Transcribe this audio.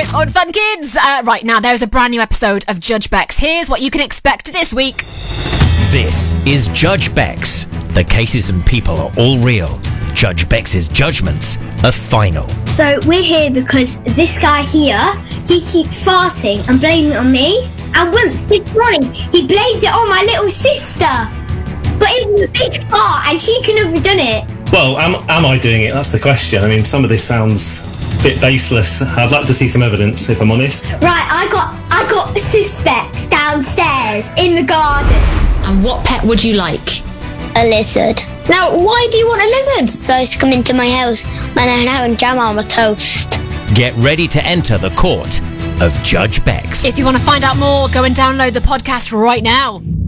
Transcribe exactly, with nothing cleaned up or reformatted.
On Fun Kids! Uh, right, now there's a brand new episode of Judge Bex. Here's what you can expect this week. This is Judge Bex. The cases and people are all real. Judge Bex's judgments are final. So we're here because this guy here, he keeps farting and blaming it on me. And once this morning, he blamed it on my little sister. But it was a big fart and she couldn't have done it. Well, am, am I doing it? That's the question. I mean, some of this sounds a bit baseless. I'd like to see some evidence, if I'm honest. Right, I got I got suspects downstairs in the garden. And what pet would you like? A lizard. Now, why do you want a lizard? Supposed to come into my house when I'm having jam on my toast. Get ready to enter the court of Judge Bex. If you want to find out more, go and download the podcast right now.